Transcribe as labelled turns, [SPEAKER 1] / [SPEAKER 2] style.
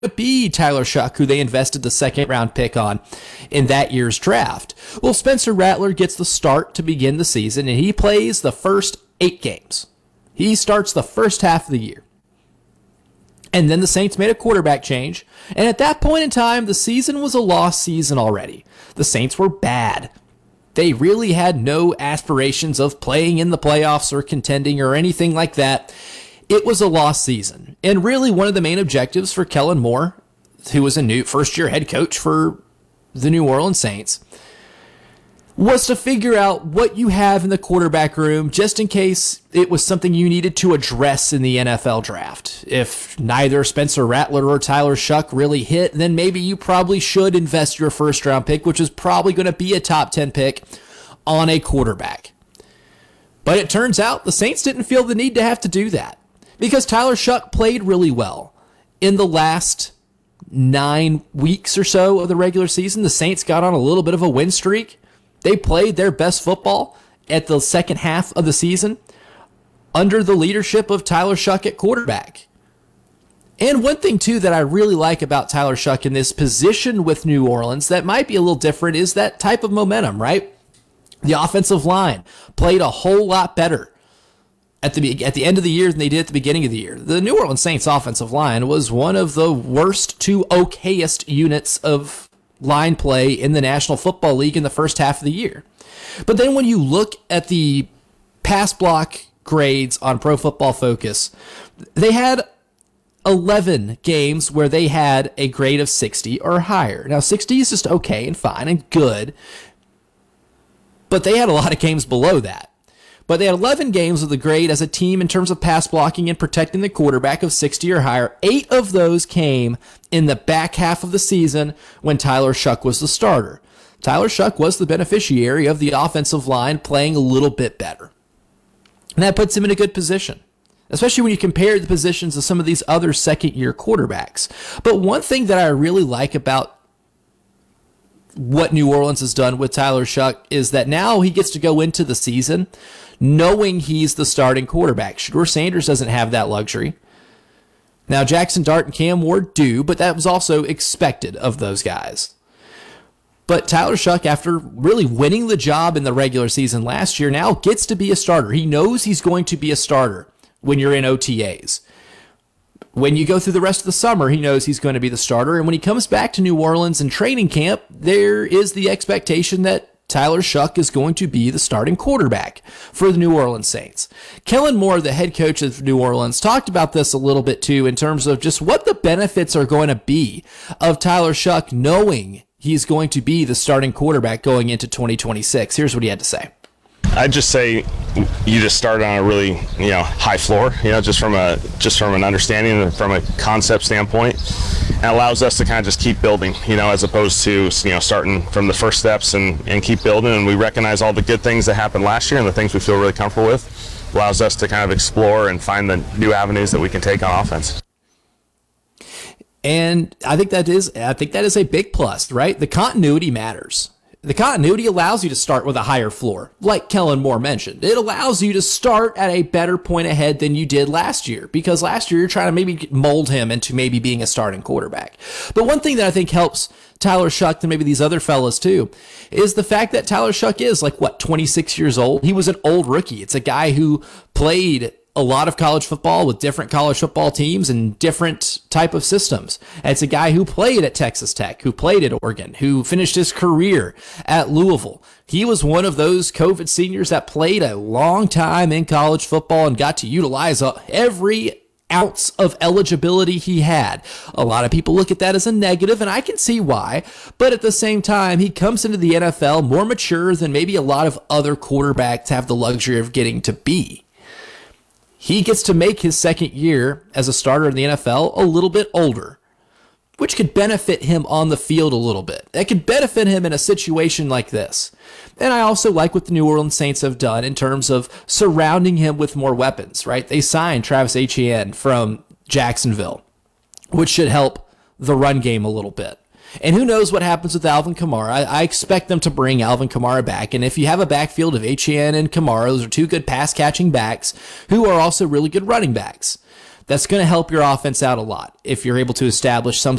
[SPEAKER 1] to be Tyler Shough, who they invested the second round pick on in that year's draft. Well, Spencer Rattler gets the start to begin the season, and he plays the first 8 games. He starts the first half of the year. And then the Saints made a quarterback change, and at that point in time, the season was a lost season already. The Saints were bad. They really had no aspirations of playing in the playoffs or contending or anything like that. It was a lost season. And really one of the main objectives for Kellen Moore, who was a new first-year head coach for the New Orleans Saints, was to figure out what you have in the quarterback room just in case it was something you needed to address in the NFL draft. If neither Spencer Rattler or Tyler Shough really hit, then maybe you probably should invest your first round pick, which is probably going to be a top 10 pick, on a quarterback. But it turns out the Saints didn't feel the need to have to do that because Tyler Shough played really well in the last 9 weeks or so of the regular season. The Saints got on a little bit of a win streak. They played their best football at the second half of the season under the leadership of Tyler Shough at quarterback. And one thing, too, that I really like about Tyler Shough in this position with New Orleans that might be a little different is that type of momentum, right? The offensive line played a whole lot better at the end of the year than they did at the beginning of the year. The New Orleans Saints offensive line was one of the worst to okayest units of line play in the National Football League in the first half of the year. But then when you look at the pass block grades on Pro Football Focus, they had 11 games where they had a grade of 60 or higher. Now, 60 is just okay and fine and good, but they had a lot of games below that. But they had 11 games with a grade as a team in terms of pass blocking and protecting the quarterback of 60 or higher. 8 of those came in the back half of the season when Tyler Shough was the starter. Tyler Shough was the beneficiary of the offensive line playing a little bit better. And that puts him in a good position, especially when you compare the positions of some of these other second-year quarterbacks. But one thing that I really like about what New Orleans has done with Tyler Shough is that now he gets to go into the season knowing he's the starting quarterback. Shedeur Sanders doesn't have that luxury. Now, Jackson Dart and Cam Ward do, but that was also expected of those guys. But Tyler Shough, after really winning the job in the regular season last year, now gets to be a starter. He knows he's going to be a starter when you're in OTAs. When you go through the rest of the summer, he knows he's going to be the starter. And when he comes back to New Orleans in training camp, there is the expectation that Tyler Shough is going to be the starting quarterback for the New Orleans Saints. Kellen Moore, the head coach of New Orleans, talked about this a little bit too in terms of just what the benefits are going to be of Tyler Shough knowing he's going to be the starting quarterback going into 2026. Here's what he had to say.
[SPEAKER 2] I'd just say you just started on a really, high floor, just from an understanding and from a concept standpoint. And it allows us to kind of just keep building, as opposed to, starting from the first steps and keep building. And we recognize all the good things that happened last year and the things we feel really comfortable with. Allows us to kind of explore and find the new avenues that we can take on offense.
[SPEAKER 1] And I think that is a big plus, right? The continuity matters. The continuity allows you to start with a higher floor, like Kellen Moore mentioned. It allows you to start at a better point ahead than you did last year, because last year you're trying to maybe mold him into maybe being a starting quarterback. But one thing that I think helps Tyler Shough and maybe these other fellas too is the fact that Tyler Shough is 26 years old. He was an old rookie. It's a guy who played a lot of college football with different college football teams and different type of systems. And it's a guy who played at Texas Tech, who played at Oregon, who finished his career at Louisville. He was one of those COVID seniors that played a long time in college football and got to utilize every ounce of eligibility he had. A lot of people look at that as a negative, and I can see why. But at the same time, he comes into the NFL more mature than maybe a lot of other quarterbacks have the luxury of getting to be. He gets to make his second year as a starter in the NFL a little bit older, which could benefit him on the field a little bit. That could benefit him in a situation like this. And I also like what the New Orleans Saints have done in terms of surrounding him with more weapons, right? They signed Travis Etienne from Jacksonville, which should help the run game a little bit. And who knows what happens with Alvin Kamara. I expect them to bring Alvin Kamara back. And if you have a backfield of Etienne and Kamara, those are two good pass-catching backs who are also really good running backs. That's going to help your offense out a lot if you're able to establish some